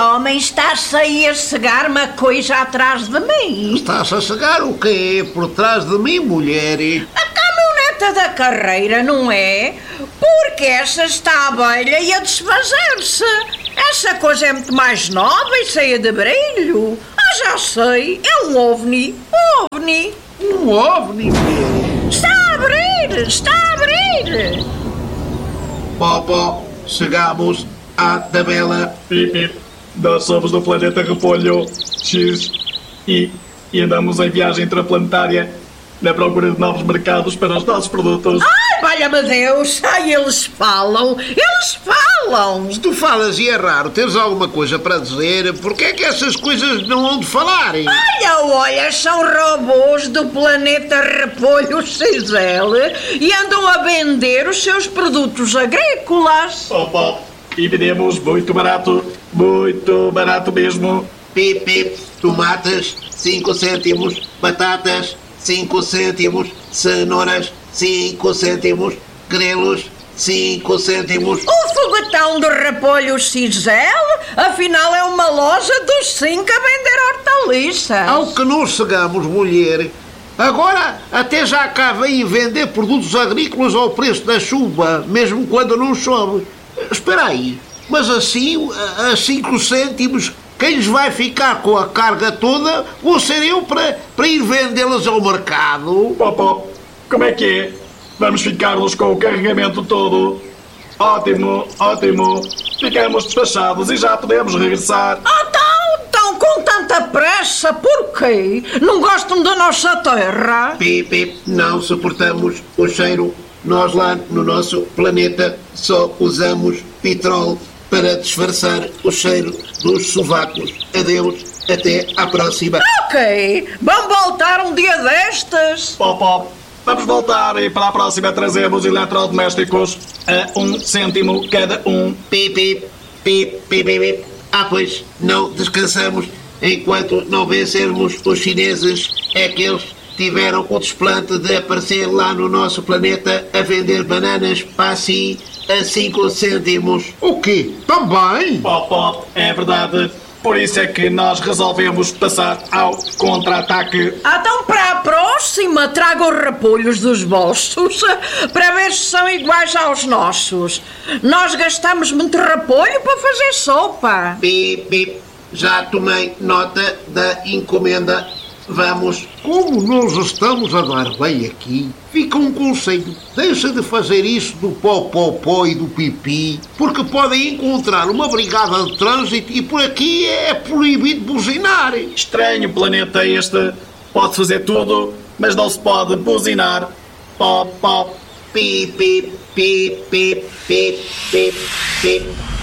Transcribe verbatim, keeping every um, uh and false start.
homem está-se aí a cegar uma coisa atrás de mim? Estás a cegar o quê por trás de mim, mulher? A caminhoneta da carreira, não é? Porque essa está a velha e a desfazer-se. Essa coisa é muito mais nova e cheia de brilho. Ah, já sei, é um ovni. OVNI. Um ovni, mulher? Está a abrir, está a abrir. Pó, pó, chegamos à tabela. Pip, pip. Nós somos do planeta Repolho X e, e andamos em viagem interplanetária na procura de novos mercados para os nossos produtos. Ai, valha-me Deus! Ai, eles falam! Eles falam! Se tu falas e é raro teres alguma coisa para dizer, porquê é que essas coisas não hão de falar? Olha, olha, são robôs do planeta Repolho X L e andam a vender os seus produtos agrícolas. Opa! E vendemos muito barato, muito barato mesmo. Pip, pip, tomates, cinco cêntimos, batatas, cinco cêntimos, cenouras, cinco cêntimos, grelos, cinco cêntimos. O foguetão do Repolho X L, afinal, é uma loja dos cinco a vender hortaliças. Ao que nos cegamos, mulher, agora até já cá vêm vender produtos agrícolas ao preço da chuva, mesmo quando não chove. Espera aí, mas assim, a cinco cêntimos, quem lhes vai ficar com a carga toda vou ser eu para, para ir vendê-las ao mercado. Pop, pop, como é que é? Vamos ficar-nos com o carregamento todo. Ótimo, ótimo. Ficamos despachados e já podemos regressar. Ah, então, então, com tanta pressa, porquê? Não gostam da nossa terra? Pip, pip, não suportamos o cheiro. Nós lá no nosso planeta só usamos petróleo para disfarçar o cheiro dos sovacos. Adeus, até à próxima. Ok, vamos voltar um dia destes. Pop, pop. Vamos voltar e para a próxima trazemos eletrodomésticos a um cêntimo cada um. Pip, pip, pip, pip, pip, pip. Ah, pois, não descansamos enquanto não vencermos os chineses. É que eles tiveram o desplante de aparecer lá no nosso planeta a vender bananas passi a cinco cêntimos. O quê? Também? Pop, pop, é verdade. Por isso é que nós resolvemos passar ao contra-ataque. Então, para a próxima, traga os repolhos dos vossos para ver se são iguais aos nossos. Nós gastamos muito repolho para fazer sopa. Pip, pip, já tomei nota da encomenda. Vamos. Como nós estamos a dar bem aqui, fica um conselho. Deixa de fazer isso do pó-pó-pó e do pipi, porque podem encontrar uma brigada de trânsito e por aqui é proibido buzinar. Estranho planeta este. Pode fazer tudo, mas não se pode buzinar. Pop, pop. Pip, pip, pip, pip, pip, pip, pip.